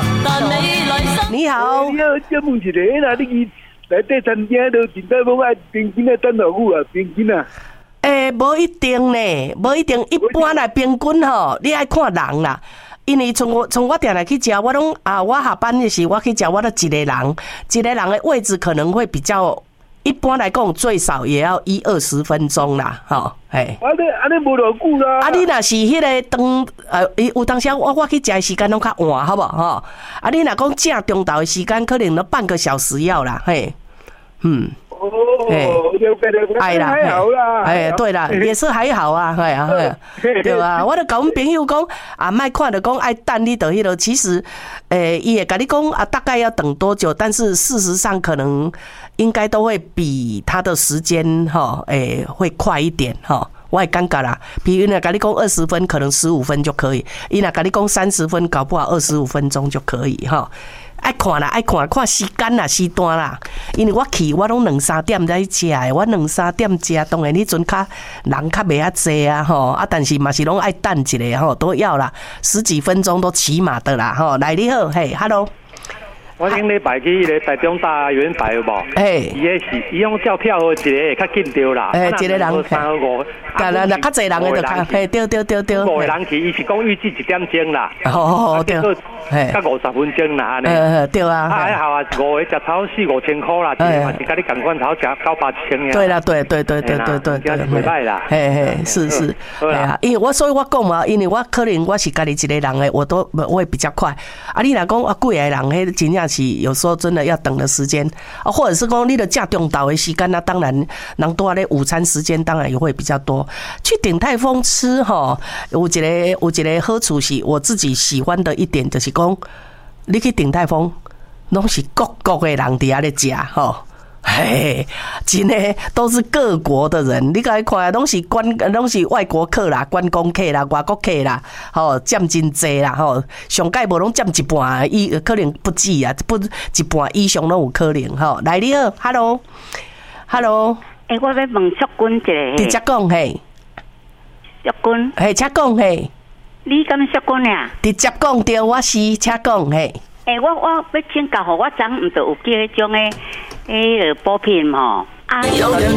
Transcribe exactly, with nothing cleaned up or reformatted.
你好， 你好，这问一个，那你来这餐厅都真正讲爱平均啊等多久啊？平均啊？ 诶，无一定呢，无一定，一般来平均吼，你爱看人啦。因为从我从我定来去食，我拢啊，我下班的时候我去食，我都一个人，一个人的位置可能会比较，一般来讲最少也要一二十分钟啦，吼，嘿。 啊，你啊，你无偌久啦。 啊，你若是迄个当呃，有当时我我去食的时间拢较晚，好不好？吼，啊，你若讲正中昼的时间，可能都半个小时要啦，嘿，嗯。 哦，哎啦，还好啦， 哎，对啦，也是还好啊，哎啊，对啊，我就甲阮朋友讲啊，莫看着讲爱等你，就迄落，其实，诶，伊会甲你讲啊，大概要等多久，但是事实上可能应该都会比他的时间哈，诶，会快一点哈。我也尴尬啦，比如呢，甲你讲二十分，可能十五分就可以；伊若甲你讲三十分，搞不好二十五分钟就可以哈。爱看啦，爱看看时间啦，时段啦。因为我去，我拢两三点才去食的，我两三点食，当然迄阵较人较袂遐济啊吼，啊，但是嘛是拢爱等一下吼，都要啦，十几分钟都起码的啦吼。来你好，嘿 ，hello。 我顶礼拜去迄个台中大圆台有无？ 哎， 伊个是伊用照票号一个会较紧着啦。 哎，一个人三号五， 但啦，那较侪人个就较，嘿，对对对对。 五个人去，伊是讲预计一点钟啦。 哦，对。 嘿，甲五十分钟啦，安尼。 呃，对啊。 啊，还好啊，五个食超四五千块啦，一个嘛是甲你共款超食九八千呀。 对啦，对对对对对对对。 袂歹啦。 嘿嘿，是是。对啊，因为我所以我讲嘛，因为我可能我是家己一个人诶，我都我会比较快。啊，你若讲啊，几个人迄真正是有时候真的要等的时间啊，或者是讲你的正中昼的时间，那当然人多咧，午餐时间当然也会比较多。去鼎泰丰吃哈，有一个有一个好处是我自己喜欢的一点就是讲。你去鼎泰丰，拢是各国的人伫遐咧食吼，嘿，真诶都是各国的人。你甲伊看，拢是观，拢是外国客啦、观光客啦、外国客啦，吼，占真济啦，吼，上届无拢占一半，伊可能不止啊，不一半以上拢有可能吼。来，你好 ，hello，hello， 诶，我要问淑君一个， 直接讲嘿， 淑君， 嘿，请讲嘿。 你敢淑君呀？ 直接讲对，我是请讲嘿。 诶，我我要请教，互我昨毋就有叫迄种诶，迄个补品吼啊。